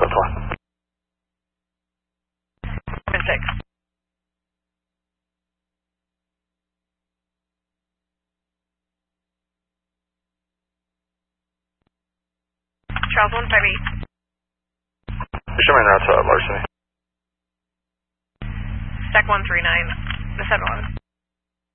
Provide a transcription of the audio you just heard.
That's one. 6. Charles 158. Show me route to Larceny. Stack 139, the 711.